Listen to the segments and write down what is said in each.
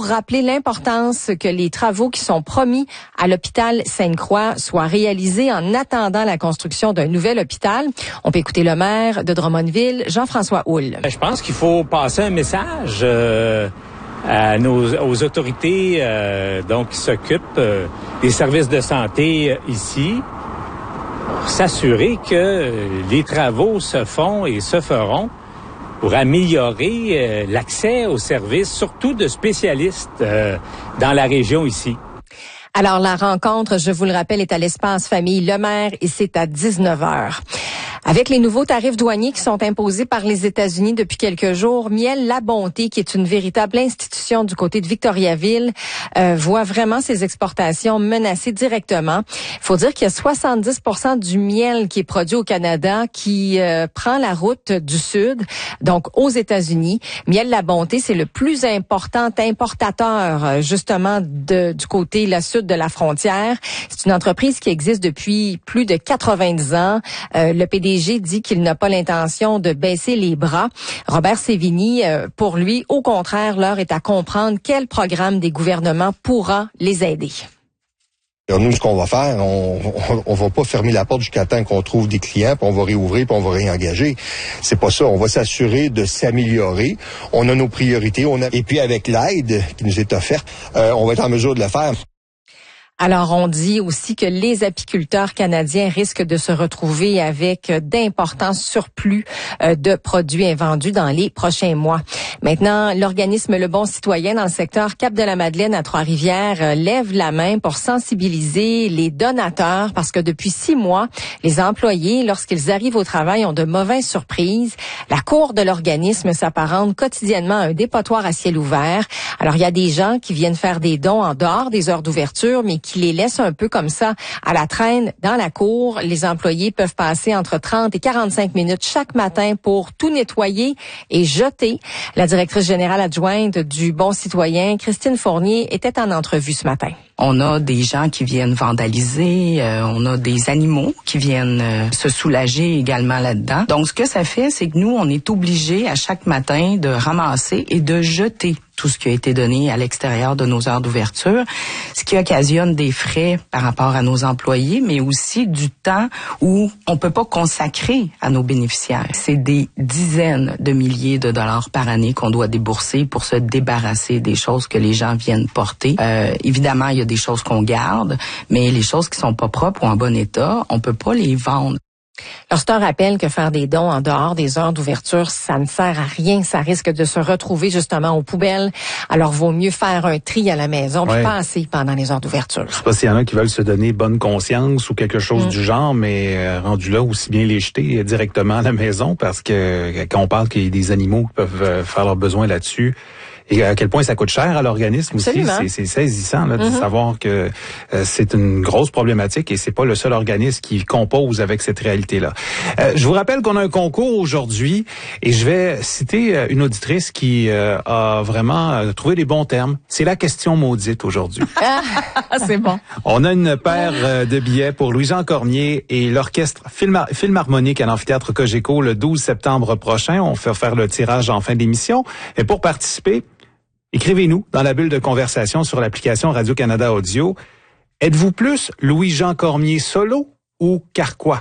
rappeler l'importance que les travaux qui sont promis à l'hôpital Sainte-Croix soient réalisés en attendant la construction d'un nouvel hôpital. On peut écouter le maire de Drummondville, Jean-François Houle. Je pense qu'il faut passer un message aux autorités qui s'occupent des services de santé ici, pour s'assurer que les travaux se font et se feront pour améliorer l'accès aux services, surtout de spécialistes dans la région ici. Alors, la rencontre, je vous le rappelle, est à l'espace famille Lemaire et c'est à 19h. Avec les nouveaux tarifs douaniers qui sont imposés par les États-Unis depuis quelques jours, Miel La Bonté, qui est une véritable institution du côté de Victoriaville, voit vraiment ses exportations menacées directement. Il faut dire qu'il y a 70% du miel qui est produit au Canada qui prend la route du sud, donc aux États-Unis. Miel La Bonté, c'est le plus important importateur justement du côté la sud de la frontière. C'est une entreprise qui existe depuis plus de 90 ans. Le PDG dit qu'il n'a pas l'intention de baisser les bras. Robert Sévigny, pour lui, au contraire, l'heure est à comprendre quel programme des gouvernements pourra les aider. Alors nous, ce qu'on va faire, on va pas fermer la porte jusqu'à temps qu'on trouve des clients, puis on va réouvrir, puis on va réengager. C'est pas ça. On va s'assurer de s'améliorer. On a nos priorités. Et puis avec l'aide qui nous est offerte, on va être en mesure de le faire. Alors, on dit aussi que les apiculteurs canadiens risquent de se retrouver avec d'importants surplus de produits invendus dans les prochains mois. Maintenant, l'organisme Le Bon Citoyen dans le secteur Cap-de-la-Madeleine à Trois-Rivières lève la main pour sensibiliser les donateurs parce que depuis 6 mois, les employés, lorsqu'ils arrivent au travail, ont de mauvaises surprises. La cour de l'organisme s'apparente quotidiennement à un dépotoir à ciel ouvert. Alors, il y a des gens qui viennent faire des dons en dehors des heures d'ouverture, mais qui les laissent un peu comme ça à la traîne dans la cour. Les employés peuvent passer entre 30 et 45 minutes chaque matin pour tout nettoyer et jeter. La directrice générale adjointe du Bon Citoyen, Christine Fournier, était en entrevue ce matin. On a des gens qui viennent vandaliser, on a des animaux qui viennent se soulager également là-dedans. Donc, ce que ça fait, c'est que nous, on est obligés à chaque matin de ramasser et de jeter tout ce qui a été donné à l'extérieur de nos heures d'ouverture, ce qui occasionne des frais par rapport à nos employés, mais aussi du temps où on peut pas consacrer à nos bénéficiaires. C'est des dizaines de milliers de dollars par année qu'on doit débourser pour se débarrasser des choses que les gens viennent porter. Évidemment, il y a des choses qu'on garde, mais les choses qui sont pas propres ou en bon état, on peut pas les vendre. Alors, c'est un rappel que faire des dons en dehors des heures d'ouverture, ça ne sert à rien. Ça risque de se retrouver justement aux poubelles. Alors, vaut mieux faire un tri à la maison puis passer pendant les heures d'ouverture. Je sais pas s'il y en a qui veulent se donner bonne conscience ou quelque chose du genre, mais rendu là, aussi bien les jeter directement à la maison parce que quand on parle qu'il y a des animaux qui peuvent faire leurs besoins là-dessus, et à quel point ça coûte cher à l'organisme aussi, c'est saisissant là, de savoir que c'est une grosse problématique et c'est pas le seul organisme qui compose avec cette réalité-là. Je vous rappelle qu'on a un concours aujourd'hui et je vais citer une auditrice qui a vraiment trouvé les bons termes. C'est la question maudite aujourd'hui. C'est bon. On a une paire de billets pour Louis-Jean Cormier et l'orchestre Philharmonique à l'amphithéâtre Cogeco le 12 septembre prochain. On fait faire le tirage en fin d'émission. Et pour participer, écrivez-nous dans la bulle de conversation sur l'application Radio-Canada Audio. Êtes-vous plus Louis-Jean Cormier solo ou Carquois?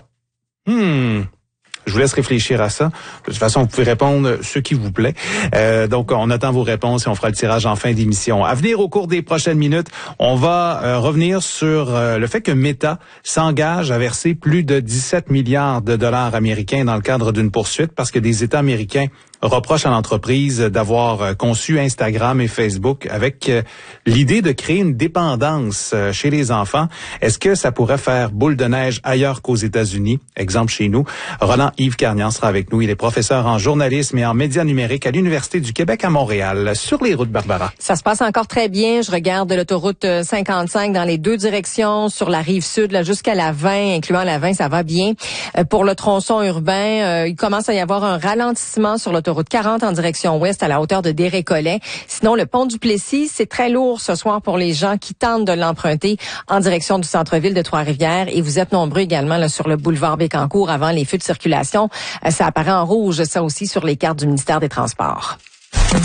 Je vous laisse réfléchir à ça. De toute façon, vous pouvez répondre ce qui vous plaît. Donc, on attend vos réponses et on fera le tirage en fin d'émission. À venir au cours des prochaines minutes, on va revenir sur le fait que Meta s'engage à verser plus de 17 milliards de dollars américains dans le cadre d'une poursuite parce que des États américains reproche à l'entreprise d'avoir conçu Instagram et Facebook avec l'idée de créer une dépendance chez les enfants. Est-ce que ça pourrait faire boule de neige ailleurs qu'aux États-Unis? Exemple chez nous. Roland-Yves Carnian sera avec nous. Il est professeur en journalisme et en médias numériques à l'Université du Québec à Montréal. Sur les routes, Barbara. Ça se passe encore très bien. Je regarde l'autoroute 55 dans les deux directions, sur la rive sud là, jusqu'à la 20, incluant la 20, ça va bien. Pour le tronçon urbain, il commence à y avoir un ralentissement sur l'autoroute 40 en direction ouest à la hauteur de Desrécollets. Sinon, le pont du Plessis, c'est très lourd ce soir pour les gens qui tentent de l'emprunter en direction du centre-ville de Trois-Rivières. Et vous êtes nombreux également là, sur le boulevard Bécancour avant les feux de circulation. Ça apparaît en rouge, ça aussi, sur les cartes du ministère des Transports.